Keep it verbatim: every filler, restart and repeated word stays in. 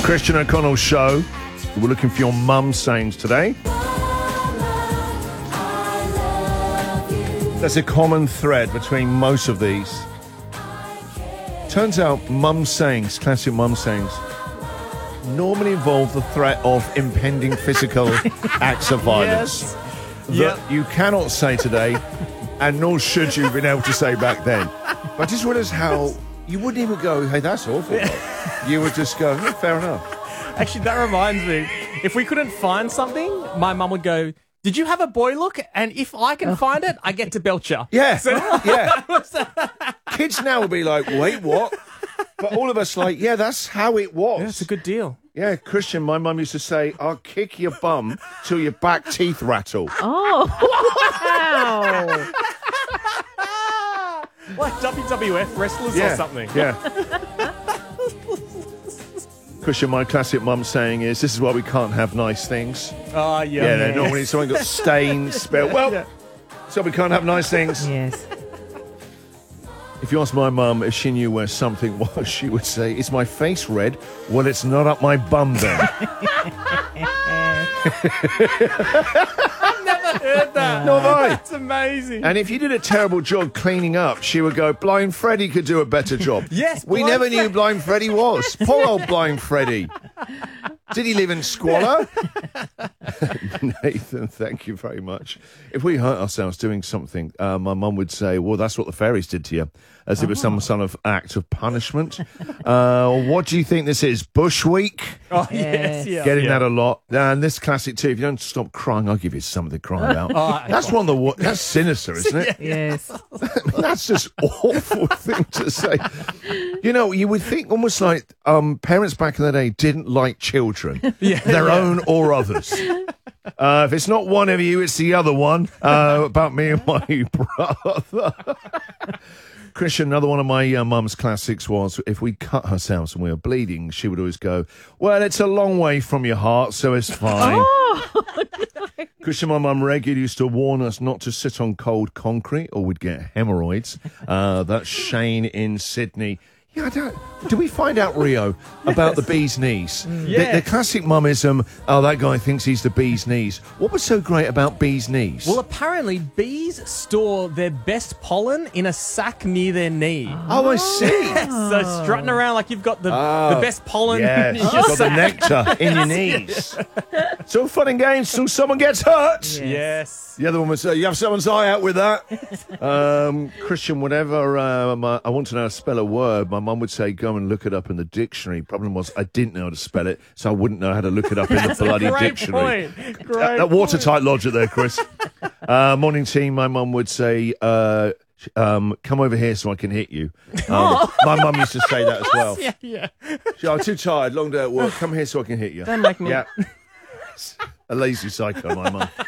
Christian O'Connell Show. We're looking for your mum sayings today. There's a common thread between most of these. Turns out mum sayings, classic mum sayings, normally involve the threat of impending physical acts of violence. Yes. That Yep. you cannot say today, and nor should you have been able to say back then. But I just realised how you wouldn't even go, hey, that's awful. You would just go, oh, fair enough. Actually, that reminds me. If we couldn't find something, my mum would go, did you have a boy look? And if I can find it, I get to belt you. Yeah, yeah. Kids now will be like, wait, what? But all of us like, yeah, that's how it was. Yeah, it's a good deal. Yeah, Christian, my mum used to say, I'll kick your bum till your back teeth rattle. Oh, wow. Like W W F wrestlers Yeah, or something. Yeah. Christian, my classic mum saying is, this is why we can't have nice things. Oh, yeah. Yeah, yeah. Normally someone got stains, spilled. Well, Yeah. so we can't have nice things. Yes. If you ask my mum if she knew where something was, she would say, is my face red? Well, it's not up my bum then. Heard that. Nor have I. That's amazing. And if you did a terrible job cleaning up, she would go, Blind Freddy could do a better job. Yes, We Blind never knew Fred- Blind Freddy was. Poor old Blind Freddy. Did he live in squalor? Nathan, thank you very much. If we hurt ourselves doing something, uh, my mum would say, well, that's what the fairies did to you, as if it was some sort of act of punishment. Uh, what do you think this is, Bush Week? Oh, yes. Yeah. Getting yeah. that a lot. And this classic too, if you don't stop crying, I'll give you something to cry about. Oh, That's one of the, wo- that's sinister, isn't it? Yes. That's just awful thing to say. You know, you would think almost like um, parents back in the day didn't like children, Yeah, their yeah. own or others. Uh, if it's not one of you, it's the other one. Uh, about me and my brother. Christian, another one of my uh, mum's classics was, if we cut ourselves and we were bleeding, she would always go, well, it's a long way from your heart, so it's fine. Oh, Christian, my mum regularly used to warn us not to sit on cold concrete or we'd get hemorrhoids. Uh, that's Shane in Sydney. Yeah, I don't, do we find out, Rio, about the bee's knees? The, Yes. the classic mummism, oh, that guy thinks he's the bee's knees. What was so great about bee's knees? Well, apparently, bees store their best pollen in a sack near their knee. oh, I see. So strutting around like you've got the, Oh, the best pollen Yes, in you've your got the sack. nectar in your knees. It's all fun and games till someone gets hurt. Yes. Yes. The other one would say, you have someone's eye out with that. um, Christian, whenever um, I I want to know how to spell a word, my mum would say, go and look it up in the dictionary. Problem was, I didn't know how to spell it, so I wouldn't know how to look it up in the bloody Great dictionary. point. Uh, Great that watertight logic there, Chris. uh, morning team, my mum would say, uh, um, come over here so I can hit you. Um, my mum used to say that as well. Yeah, yeah. She, I'm too tired, long day at work. Come here so I can hit you. Don't make me. Yeah. A lazy psycho, my mum.